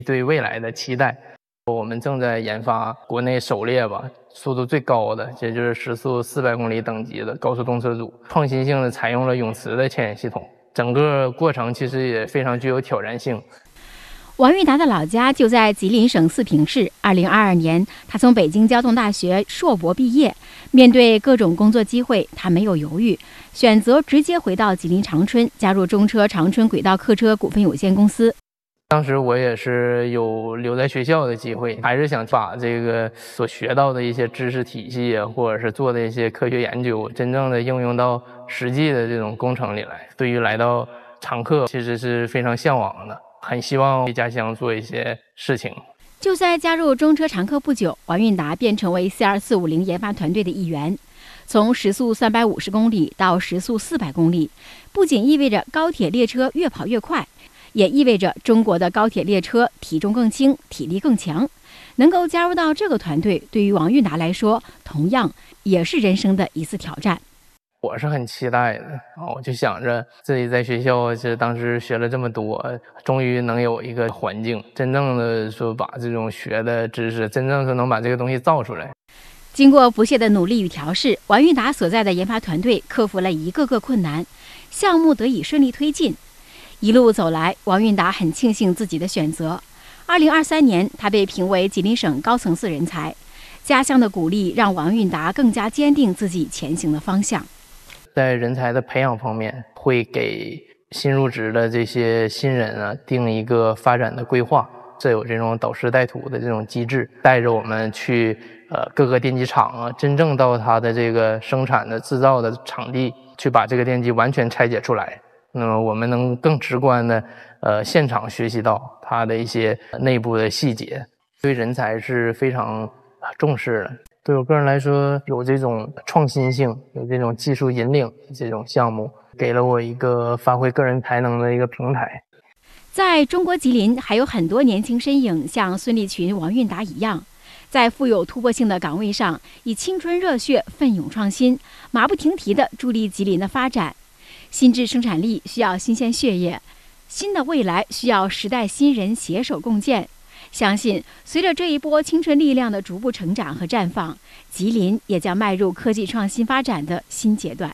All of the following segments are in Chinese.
对未来的期待。我们正在研发国内首列速度最高的，也就是时速400公里等级的高速动车组，创新性的采用了永磁的牵引系统，整个过程其实也非常具有挑战性。 王韵达的老家就在吉林省四平市。2022年，他从北京交通大学硕博毕业。面对各种工作机会，他没有犹豫，选择直接回到吉林长春，加入中车长春轨道客车股份有限公司。 当时我也是有留在学校的机会，还是想把这个所学到的一些知识体系或者是做的一些科学研究，真正的应用到实际的这种工程里来。对于来到长客，其实是非常向往的，很希望为家乡做一些事情。 就在加入中车长客不久，王韵达便成为 C2450 研发团队的一员。从时速350公里到时速400公里，不仅意味着高铁列车越跑越快，也意味着中国的高铁列车体重更轻，体力更强。能够加入到这个团队，对于王韵达来说，同样也是人生的一次挑战。 我是很期待的我就想着自己在学校当时学了这么多，终于能有一个环境，真正的说把这种学的知识，真正是能把这个东西造出来。 经过不懈的努力与调试，王韵达所在的研发团队克服了一个个困难，项目得以顺利推进。一路走来，王韵达很庆幸自己的选择。2023年，他被评为吉林省高层次人才。家乡的鼓励让王韵达更加坚定自己前行的方向。 在人才的培养方面，会给新入职的这些新人定一个发展的规划，这有这种导师带徒的这种机制，带着我们去各个电机厂真正到它的这个生产的制造的场地，去把这个电机完全拆解出来。那么我们能更直观的现场学习到它的一些内部的细节，对人才是非常重视的。对我个人来说，有这种创新性，有这种技术引领这种项目，给了我一个发挥个人才能的一个平台。 在中国吉林，还有很多年轻身影像孙立群、王韵达一样，在富有突破性的岗位上，以青春热血奋勇创新，马不停蹄地助力吉林的发展。新质生产力需要新鲜血液，新的未来需要时代新人携手共建。相信随着这一波青春力量的逐步成长和绽放，吉林也将迈入科技创新发展的新阶段。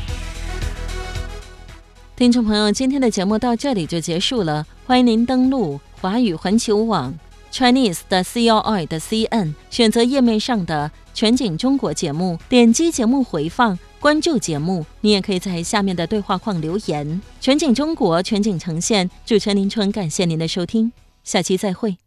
听众朋友，今天的节目到这里就结束了，欢迎您登录华语环球网 Chinese 的 CRI.CN， 选择页面上的全景中国节目，点击节目回放，关注节目。你也可以在下面的对话框留言。全景中国，全景呈现，主持人林春，感谢您的收听，下期再会。